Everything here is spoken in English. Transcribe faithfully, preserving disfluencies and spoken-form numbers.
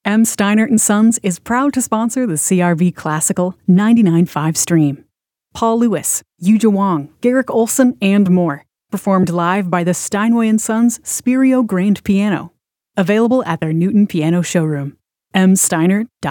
M. Steinert and Sons is proud to sponsor the C R V Classical ninety-nine point five stream. Paul Lewis, Yuja Wong, Garrick Olson, and more. Performed live by the Steinway and Sons Spirio Grand Piano. Available at their Newton Piano showroom. m steinert dot com